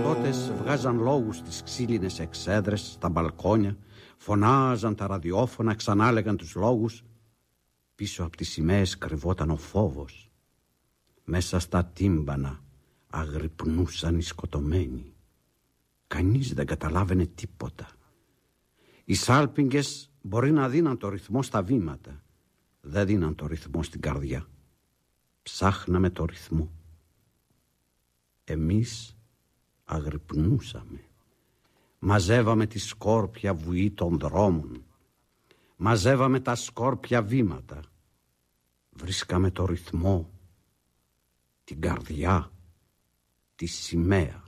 εργατότες βγάζαν λόγους στις ξύλινες εξέδρες, στα μπαλκόνια, φωνάζαν τα ραδιόφωνα, ξανάλεγαν τους λόγους. Πίσω από τις σημαίες κρυβόταν ο φόβος. Μέσα στα τύμπανα αγρυπνούσαν οι σκοτωμένοι. Κανείς δεν καταλάβαινε τίποτα. Οι σάλπιγγες μπορεί να δίναν το ρυθμό στα βήματα, δεν δίναν το ρυθμό στην καρδιά. Ψάχναμε το ρυθμό. Εμείς αγρυπνούσαμε. Μαζεύαμε τη σκόρπια βουή των δρόμων. Μαζεύαμε τα σκόρπια βήματα. Βρίσκαμε το ρυθμό, την καρδιά, τη σημαία.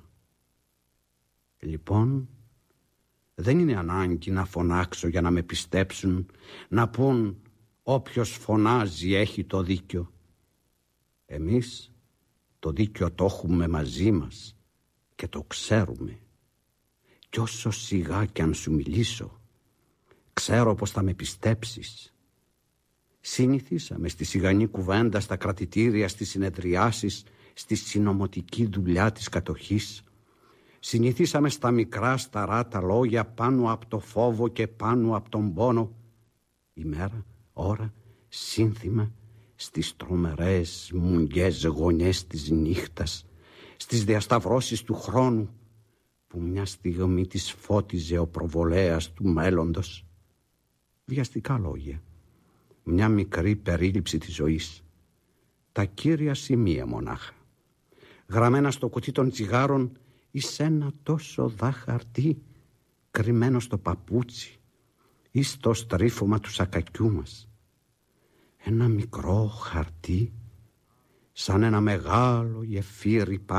Λοιπόν, δεν είναι ανάγκη να φωνάξω για να με πιστέψουν, να πούν όποιος φωνάζει έχει το δίκιο. Εμείς το δίκιο το έχουμε μαζί μας και το ξέρουμε. Κι όσο σιγά κι αν σου μιλήσω, ξέρω πως θα με πιστέψεις. Συνηθίσαμε στη σιγανή κουβέντα, στα κρατητήρια, στις συνεδριάσεις, στη συνωμοτική δουλειά της κατοχής. Συνηθίσαμε στα μικρά σταρά τα λόγια πάνω από το φόβο και πάνω από τον πόνο. Ημέρα, ώρα, σύνθημα, στις τρομερές μουγγιές γωνιές της νύχτας, στις διασταυρώσεις του χρόνου, που μια στιγμή της φώτιζε ο προβολέας του μέλλοντος. Βιαστικά λόγια, μια μικρή περίληψη της ζωής, τα κύρια σημεία μονάχα, γραμμένα στο κουτί των τσιγάρων ή σ' ένα τόσο δα χαρτί κρυμμένο στο παπούτσι ή στο στρίφωμα του σακακιού μας. Ένα μικρό χαρτί σαν ένα μεγάλο γεφύρι